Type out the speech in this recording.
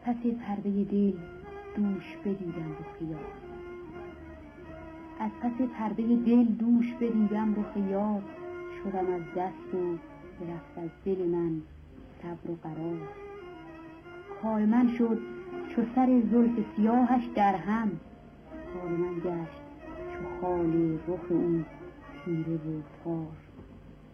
پس پرده دل دوش بدیدم رخ یار. از پس پرده دل دوش بدیدم رخ یار. شدم از دست و برفت از دل من صبر و قرار. کار من شد چو سر زلف سیاهش در هم. حال من گشت چو خال رخ او تیره و تار.